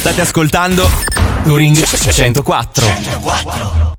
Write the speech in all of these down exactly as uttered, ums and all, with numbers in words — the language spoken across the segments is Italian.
State ascoltando Touring centoquattro. centoquattro.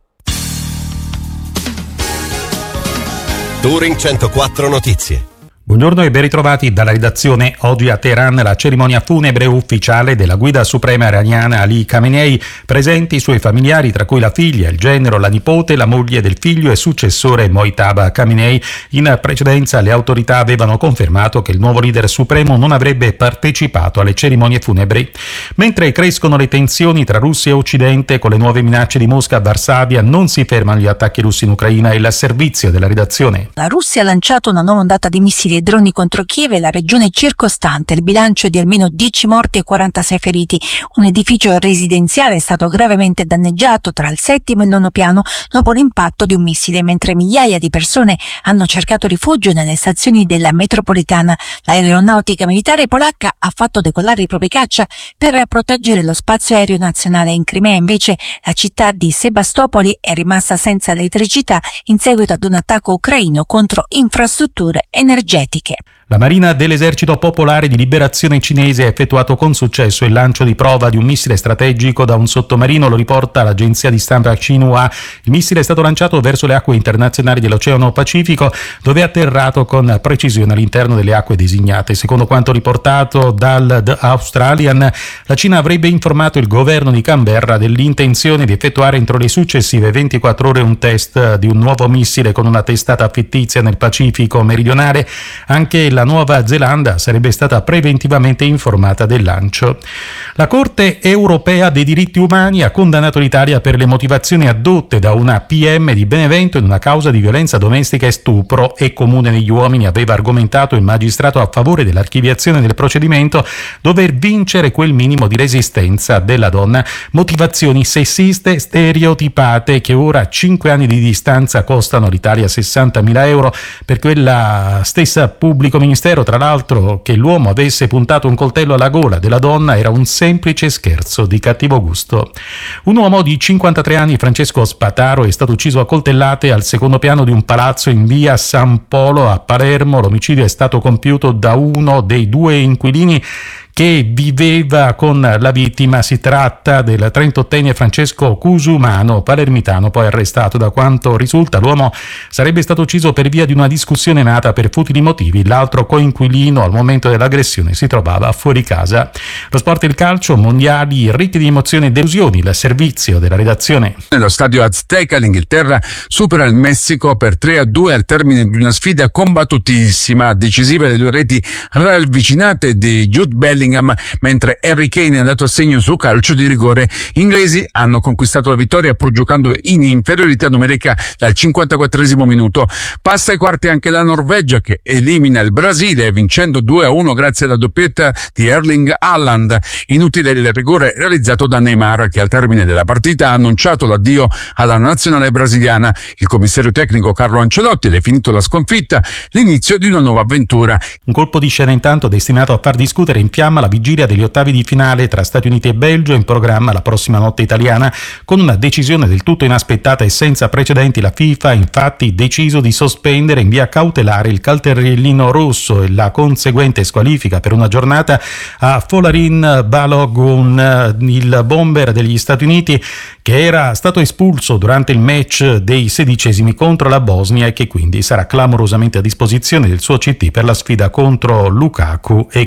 Touring centoquattro Notizie. Buongiorno e ben ritrovati dalla redazione. Oggi a Teheran la cerimonia funebre ufficiale della guida suprema iraniana Ali Khamenei, presenti i suoi familiari, tra cui la figlia, il genero, la nipote, la moglie del figlio e successore Mojtaba Khamenei. In precedenza le autorità avevano confermato che il nuovo leader supremo non avrebbe partecipato alle cerimonie funebri. Mentre crescono le tensioni tra Russia e Occidente con le nuove minacce di Mosca a Varsavia, non si fermano gli attacchi russi in Ucraina. Il servizio della redazione. La Russia ha lanciato una nuova ondata di missili e droni contro Kiev e la regione circostante. Il bilancio è di almeno dieci morti e quarantasei feriti. Un edificio residenziale è stato gravemente danneggiato tra il settimo e il nono piano dopo l'impatto di un missile, mentre migliaia di persone hanno cercato rifugio nelle stazioni della metropolitana. L'aeronautica militare polacca ha fatto decollare i propri caccia per proteggere lo spazio aereo nazionale. In Crimea, invece, la città di Sebastopoli è rimasta senza elettricità in seguito ad un attacco ucraino contro infrastrutture energetiche. La Marina dell'Esercito Popolare di Liberazione Cinese ha effettuato con successo il lancio di prova di un missile strategico da un sottomarino, lo riporta l'agenzia di stampa Xinhua. Il missile è stato lanciato verso le acque internazionali dell'Oceano Pacifico, dove è atterrato con precisione all'interno delle acque designate. Secondo quanto riportato dal The Australian, la Cina avrebbe informato il governo di Canberra dell'intenzione di effettuare entro le successive ventiquattro ore un test di un nuovo missile con una testata fittizia nel Pacifico meridionale. Anche la Nuova Zelanda sarebbe stata preventivamente informata del lancio. La Corte europea dei diritti umani ha condannato l'Italia per le motivazioni addotte da una P M di Benevento in una causa di violenza domestica e stupro. È comune negli uomini, aveva argomentato il magistrato a favore dell'archiviazione del procedimento, dover vincere quel minimo di resistenza della donna. Motivazioni sessiste stereotipate che ora a cinque anni di distanza costano all'Italia sessantamila euro. Per quella stessa pubblico ministero, tra l'altro, che l'uomo avesse puntato un coltello alla gola della donna era un semplice scherzo di cattivo gusto. Un uomo di cinquantatré anni, Francesco Spataro, è stato ucciso a coltellate al secondo piano di un palazzo in via San Polo a Palermo. L'omicidio è stato compiuto da uno dei due inquilini che viveva con la vittima. Si tratta del trentottenne Francesco Cusumano, palermitano, poi arrestato. Da quanto risulta, l'uomo sarebbe stato ucciso per via di una discussione nata per futili motivi. L'altro coinquilino al momento dell'aggressione si trovava fuori casa. Lo sport e il calcio, mondiali ricchi di emozioni e delusioni. Il servizio della redazione. Nello stadio Azteca l'Inghilterra supera il Messico per tre a due al termine di una sfida combattutissima, decisiva le due reti ravvicinate di Jude Bellingham, mentre Harry Kane è andato a segno su calcio di rigore. Gli inglesi hanno conquistato la vittoria pur giocando in inferiorità numerica dal cinquantaquattresimo minuto. Passa ai quarti anche la Norvegia, che elimina il Brasile vincendo due a uno grazie alla doppietta di Erling Haaland. Inutile il rigore realizzato da Neymar, che al termine della partita ha annunciato l'addio alla nazionale brasiliana. Il commissario tecnico Carlo Ancelotti ha definito la sconfitta l'inizio di una nuova avventura. Un colpo di scena intanto destinato a far discutere in fiamma la vigilia degli ottavi di finale tra Stati Uniti e Belgio, in programma la prossima notte italiana. Con una decisione del tutto inaspettata e senza precedenti, la FIFA ha infatti deciso di sospendere in via cautelare il cartellino rosso e la conseguente squalifica per una giornata a Folarin Balogun, il bomber degli Stati Uniti, che era stato espulso durante il match dei sedicesimi contro la Bosnia e che quindi sarà clamorosamente a disposizione del suo C T per la sfida contro Lukaku e